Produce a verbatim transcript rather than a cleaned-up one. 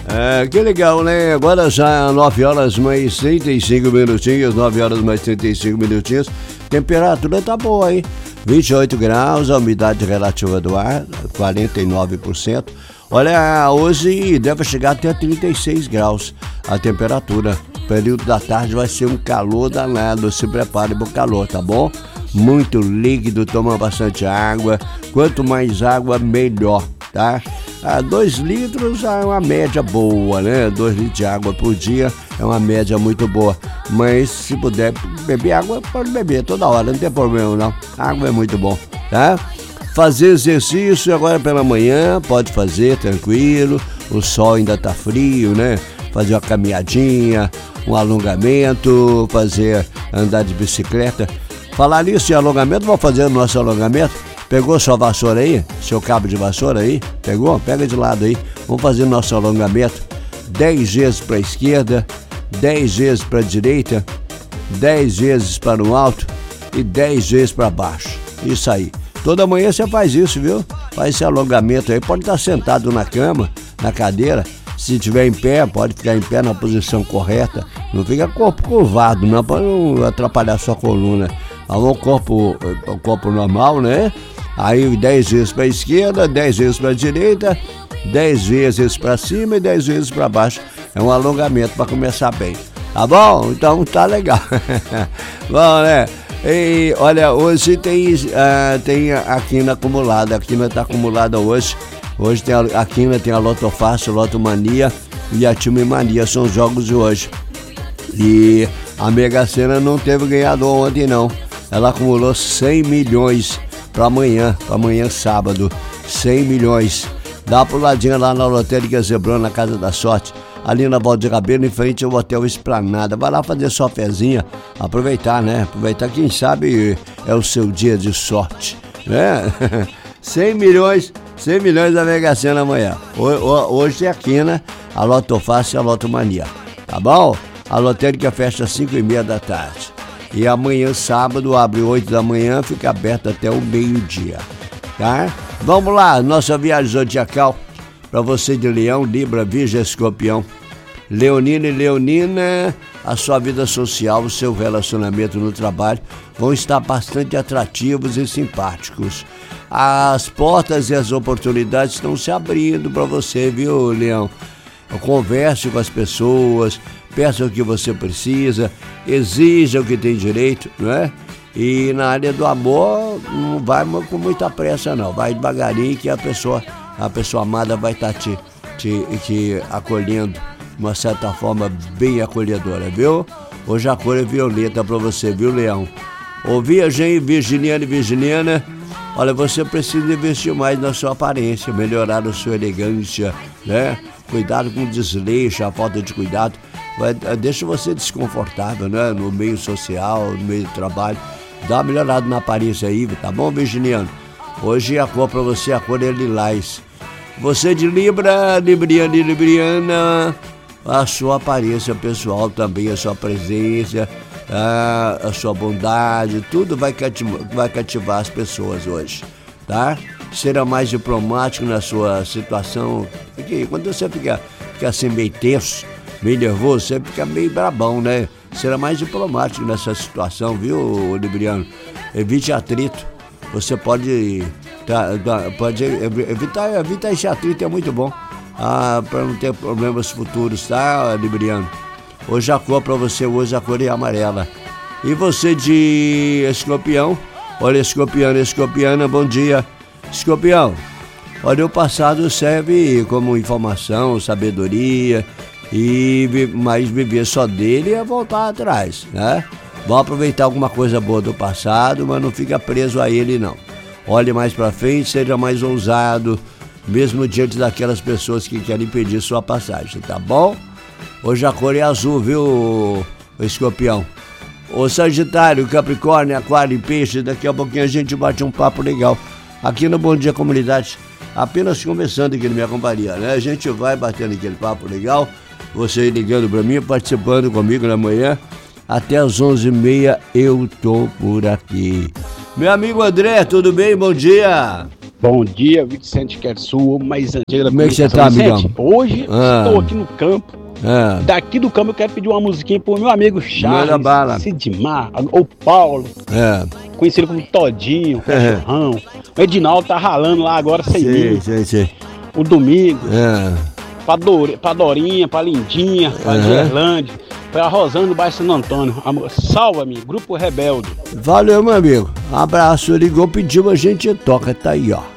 É, que legal, né? Agora já nove horas mais trinta e cinco minutinhos, nove horas mais trinta e cinco minutinhos. Temperatura tá boa, hein? vinte e oito graus, a umidade relativa do ar, quarenta e nove por cento. Olha, hoje deve chegar até trinta e seis graus a temperatura. O período da tarde vai ser um calor danado, se prepare para o calor, tá bom? Muito líquido, toma bastante água. Quanto mais água, melhor, tá? Ah, dois litros é uma média boa, né? Dois litros de água por dia é uma média muito boa. Mas se puder beber água, pode beber toda hora, não tem problema não. Água é muito bom, tá? Fazer exercício agora pela manhã, pode fazer tranquilo. O sol ainda tá frio, né? Fazer uma caminhadinha, um alongamento, fazer andar de bicicleta. Falar nisso de alongamento, vamos fazer o nosso alongamento. Pegou sua vassoura aí? Seu cabo de vassoura aí? Pegou? Pega de lado aí. Vamos fazer nosso alongamento. dez vezes para a esquerda, dez vezes para a direita, dez vezes para o alto e dez vezes para baixo. Isso aí. Toda manhã você faz isso, viu? Faz esse alongamento aí. Pode estar sentado na cama, na cadeira. Se estiver em pé, pode ficar em pé na posição correta. Não fica corpo curvado, não, para não atrapalhar sua coluna. O corpo, o corpo normal, né? Aí dez vezes para a esquerda, dez vezes para a direita, dez vezes para cima e dez vezes para baixo. É um alongamento para começar bem. Tá bom? Então tá legal. Bom, né? E olha, hoje tem, uh, tem a quina acumulada. A quina está acumulada hoje. Hoje tem a, a quina, tem a Loto Fácil, Loto Mania e a Time Mania. São os jogos de hoje. E a Mega Sena não teve ganhador ontem, não. Ela acumulou cem milhões para amanhã, para amanhã sábado, cem milhões. Dá uma puladinha lá na Lotérica Zebrão, na Casa da Sorte, ali na Valdir Rabelo, em frente ao Hotel Esplanada. Vai lá fazer sua fezinha, aproveitar, né? Aproveitar, quem sabe é o seu dia de sorte, né? cem milhões, cem milhões da Mega Sena amanhã. Hoje é a quina, a Loto Fácil e a Loto Mania, tá bom? A Lotérica fecha às cinco e meia da tarde. E amanhã, sábado, abre oito da manhã, fica aberto até o meio-dia, tá? Vamos lá, nossa viagem zodiacal para você de Leão, Libra, Virgem, Escorpião. Leonino e Leonina, a sua vida social, o seu relacionamento no trabalho vão estar bastante atrativos e simpáticos. As portas e as oportunidades estão se abrindo para você, viu, Leão? Converse com as pessoas, peça o que você precisa, exija o que tem direito, não é? E na área do amor, não vai com muita pressa, não. Vai devagarinho que a pessoa, a pessoa amada vai estar te, te, te acolhendo de uma certa forma bem acolhedora, viu? Hoje a cor é violeta para você, viu, Leão? Ô, Virgem, Virginiana e Virginiana, olha, você precisa investir mais na sua aparência, melhorar a sua elegância, né? Cuidado com o desleixo, a falta de cuidado, vai, deixa você desconfortável, né? No meio social, no meio do trabalho. Dá uma melhorada na aparência aí, tá bom, Virginiano? Hoje a cor pra você, a cor é lilás. Você de Libra, Libriana e Libriana, a sua aparência pessoal também, a sua presença, a, a sua bondade, tudo vai cativar, vai cativar as pessoas hoje, tá? Será mais diplomático na sua situação, porque quando você fica, fica assim meio tenso, meio nervoso, você fica meio brabão, né? Será mais diplomático nessa situação, viu, Libriano? Evite atrito. Você pode, tá, pode evitar, evitar esse atrito, é muito bom, ah, para não ter problemas futuros, tá, Libriano? Hoje a cor para você, hoje a cor é amarela. E você de Escorpião? Olha, Escorpiano, Escorpiana, bom dia. Escorpião, olha, o passado serve como informação, sabedoria, e mas viver só dele é voltar atrás, né? Vamos aproveitar alguma coisa boa do passado, mas não fica preso a ele, não. Olhe mais pra frente, seja mais ousado, mesmo diante daquelas pessoas que querem impedir sua passagem, tá bom? Hoje a cor é azul, viu, Escorpião? Ô Sagitário, Capricórnio, Aquário e Peixe, daqui a pouquinho a gente bate um papo legal aqui no Bom Dia Comunidade, apenas conversando aqui na minha companhia, né? A gente vai batendo aquele papo legal, você ligando pra mim, participando comigo na manhã, até as onze e meia eu tô por aqui. Meu amigo André, tudo bem? Bom dia! Bom dia, Vicente Quersul, mais Angela. Como é que você tá, amigão? Hoje ah. estou aqui no campo. Ah. Daqui do campo eu quero pedir uma musiquinha pro meu amigo Charles, bala. Sidmar, ou Paulo, é. conhecido como Todinho, Cachorrão. É. O Edinaldo tá ralando lá agora sem mim. Sim, sim. O Domingo. É. Pra, Dor, pra Dorinha, pra Lindinha, pra uhum. Gerlândia, pra Rosana do bairro Santo Antônio. Salva-me, Grupo Rebelde. Valeu, meu amigo. Um abraço, ligou, pediu, a gente toca, tá aí, ó.